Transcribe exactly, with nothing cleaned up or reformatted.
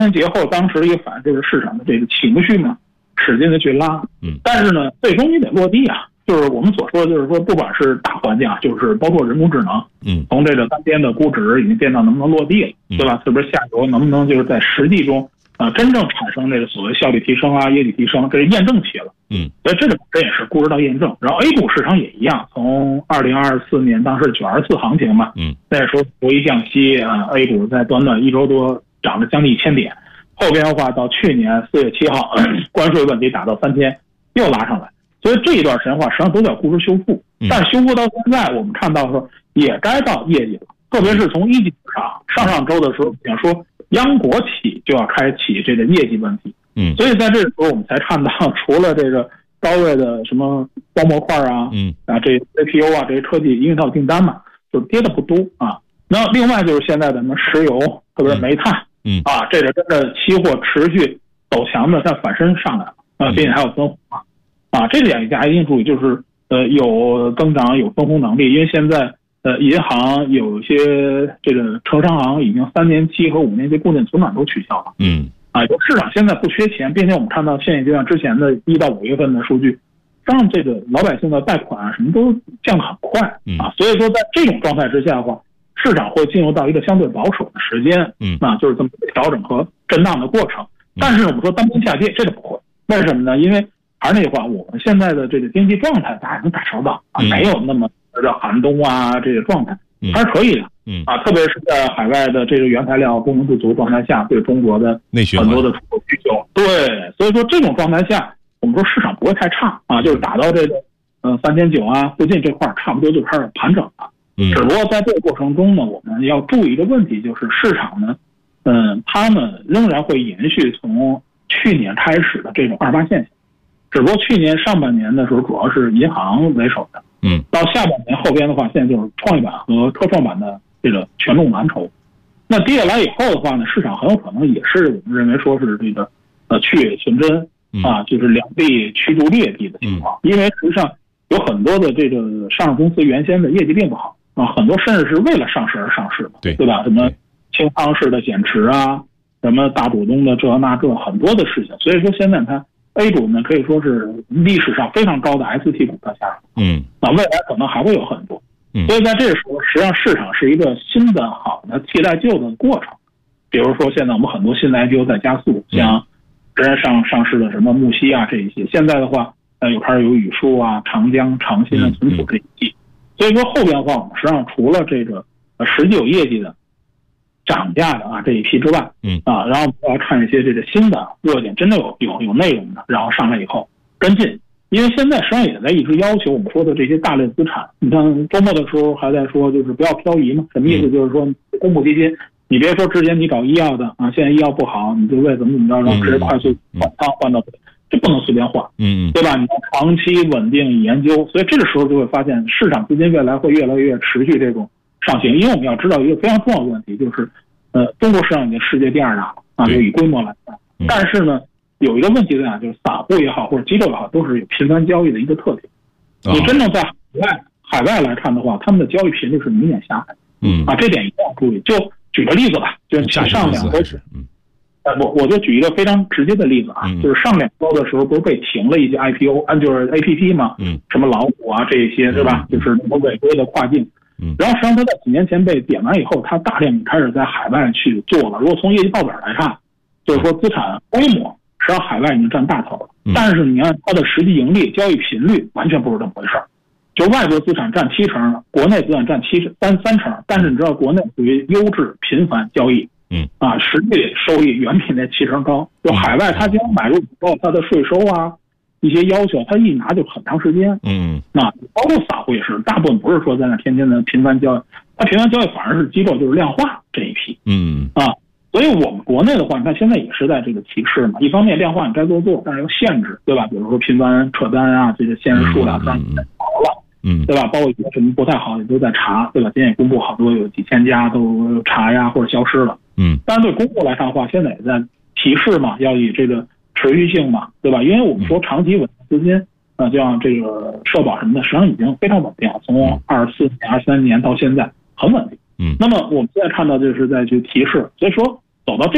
前节后当时的一个反应就是市场的这个情绪嘛，使劲的去拉。 嗯， 但是呢，最终你得落地啊。就是我们所说的，就是说，不管是大环境啊，就是包括人工智能， 嗯， 从这个单边的估值已经变到能不能落地了，对吧？是不是下游能不能就是在实际中啊、呃、真正产生这个所谓效率提升啊、业绩提升，这是验证期了。 嗯， 所以这个这也是估值到验证。然后 A 股市场也一样，从二零二四年当时九二四行情嘛， 嗯， 那时候国一降息啊、呃、，A 股在短短一周多涨了将近一千点，后边的话到去年四月七号关税问题打到三千，又拉上来。所以这一段时间的话，实际上都叫估值修复，但修复到现在，我们看到说也该到业绩了，特别是从一季度上，上上周的时候，讲说央国企就要开启这个业绩问题， 嗯， 所以在这个时候我们才看到，除了这个高位的什么光模块啊， 嗯啊这 C P U 啊这些科技，因为它有订单嘛，就跌的不多啊。那另外就是现在的什么石油，特别是煤炭， 嗯啊，这个跟着期货持续走强的，它反身上来了啊，并且还有分红啊。啊，这点大家一定注意，就是呃有增长有分红能力，因为现在呃银行有些这个城商行已经三年期和五年期固定存款都取消了， 嗯， 啊，就市场现在不缺钱，并且我们看到现阶段之前的一到五月份的数据，让这个老百姓的贷款啊什么都降得很快啊，所以说在这种状态之下的话，市场会进入到一个相对保守的时间， 嗯， 啊，就是这么调整和震荡的过程。但是我们说单边下跌，这个不会，为什么呢？因为还是那句话，我们现在的这个经济状态，大家也能感受到啊，没有那么的寒冬啊，这个状态还是可以的， 嗯啊，特别是在海外的这个原材料供应不足状态下，对中国的很多的出口需求，对，所以说这种状态下，我们说市场不会太差啊，就是打到这个呃三千九啊附近这块，差不多就开始盘整了。 嗯， 只不过在这个过程中呢，我们要注意一个问题，就是市场呢，嗯，他们仍然会延续从去年开始的这种二八现象。只不过去年上半年的时候，主要是银行为首的， 嗯，到下半年后边的话，现在就是创业板和科创板的这个权重蓝筹。那跌下来以后的话呢，市场很有可能也是我们认为说是这个呃去伪存真啊，就是两地驱逐劣币的情况。因为实际上有很多的这个上市公司原先的业绩并不好啊，很多甚至是为了上市而上市的， 对对吧？什么清仓式的减持啊，什么大股东的这那这很多的事情。所以说现在它。A 股呢可以说是历史上非常高的 S T 股票下手， 嗯， 那未来可能还会有很多， 嗯， 所以在这个时候，实际上市场是一个新的好的替代旧的过程。比如说现在我们很多新的 I P O 在加速，像之前上上市的什么木樨啊这一些，现在的话，呃，有开始有宇树啊、长江、长鑫啊、存储这一批，所以说后边的话，我们实际上除了这个呃实际有业绩的。涨价的啊这一批之外， 嗯啊，然后我们要看一些这个新的热点，真的有有有内容的，然后上来以后跟进，因为现在实际上也在一直要求我们说的这些大类资产。你看周末的时候还在说，就是不要漂移嘛，什么意思？就是说公募基金，你别说之前你搞医药的啊，现在医药不好，你就为怎么怎么着，然后直接快速换仓换到，这不能随便换， 嗯对吧？你要长期稳定研究，所以这个时候就会发现市场资金未来会越来越持续这种上行，因为我们要知道一个非常重要的问题，就是呃，中国市场已经世界第二大了啊，就以规模来看。但是呢，有一个问题在哪，就是散户也好或者机构也好，都是有频繁交易的一个特点。你真正在海外海外来看的话，他们的交易频率是明显下来。 嗯啊，这点一定要注意。就举个例子吧，就是上两周， 嗯， 呃，我我就举一个非常直接的例子啊， 嗯、 就是上两周的时候不是被停了一些 I P O， 按就是 A P P 嘛， 嗯， 什么老虎啊这一些，对吧？嗯、就是不违规的跨境。 嗯， 然后实际上他在几年前被点完以后，他大量开始在海外去做了。如果从业绩报表来看，就是说资产规模实际上海外已经占大头了。 嗯、 但是你按它的实际盈利、交易频率，完全不是这么回事儿。就外国资产占七成，国内资产占七三三成，但是你知道国内属于优质频繁交易， 嗯啊，实际收益远比那七成高。就海外它将买入以后，它的税收啊。一些要求，他一拿就很长时间。 嗯， 那包括散户也是，大部分不是说在那天天的频繁交易，他频繁交易反而是机构就是量化这一批。 嗯啊，所以我们国内的话，你看现在也是在这个提示嘛，一方面量化你该做做，但是要限制，对吧？比如说频繁撤单啊，这个限制数量当然好了， 嗯， 对吧？包括一些什么不太好也都在查，对吧？今天也公布好多有几千家都查呀或者消失了。 嗯， 当然对公募来看的话，现在也在提示嘛，要以这个。持续性嘛，对吧？因为我们说长期稳定资金，呃，就像这个社保什么的，实际上已经非常稳定了。从二四年、二三年到现在很稳定。 嗯， 那么我们现在看到就是在去提示，所以说走到这